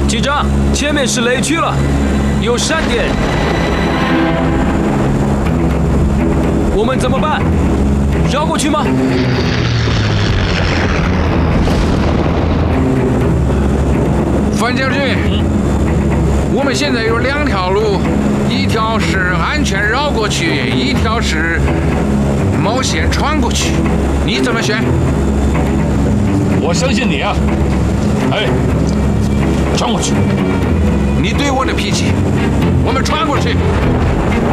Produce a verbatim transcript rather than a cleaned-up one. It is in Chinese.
机长，前面是雷区了，有闪电，我们怎么办？绕过去吗？ 范将军，我们现在有两条路，一条是安全绕过去，一条是冒险穿过去，你怎么选？ 我相信你啊！哎，穿过去。 你对我的脾气，我们穿过去。